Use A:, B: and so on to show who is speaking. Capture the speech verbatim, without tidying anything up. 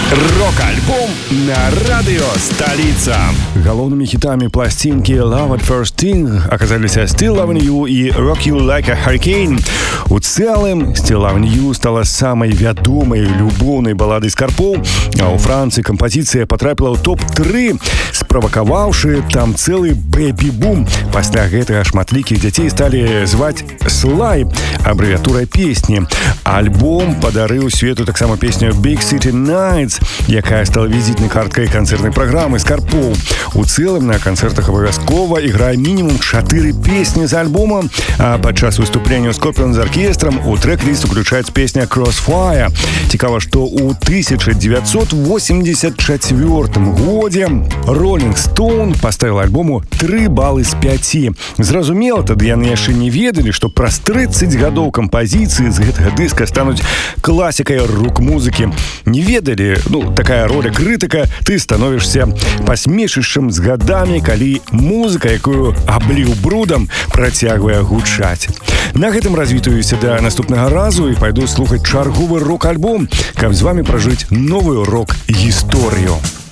A: Рок-альбом на радио «Столица». Головными хитами пластинки «Love at First Sting» оказались «Still Loving You» и «Rock You Like a Hurricane». У целым «Still Loving You» стала самой вядомай любоўнай баладай скарпоў, а ў Францыі кампазіцыя патрапіла ў топ тры, справакаваўшы там цэлы бэбі-бум. Пасля гэтага шматлікіх дзяцей сталі зваць «Слай», абрэвіатурай песні. Альбом падарыў свету таксама песню «Big City Nights», якая стала візітнай карткай канцэртнай праграмы скарпоў. У цэлым на канцэртах абавязкова іграе мінімум чатыры песні з альбома, а падчас выступлення Скорпіон з аркестрам у трэк-ліст уключаецца песня «Crossfire». Цікава, што ў тысяча дзевяцьсот восемьдесят чацвёртым годзе Rolling Stone паставіла альбому тры балы з пяці. Зразумела, тады яны яшчэ не ведалі, што праз трыццаць гадоў кампазіцыі з гэтага дыска стануць класікай рок-музыкі. Не ведалі, ну, такая роля крытыка, ты становішся пасмешышчам з гадамі, калі музыка, якую абліў брудам, працягвае гучаць. На гэтым развітаюся да наступнага разу і пайду слухаць чарговы рок-альбом, каб з вамі пражыць новую рок-гісторыю.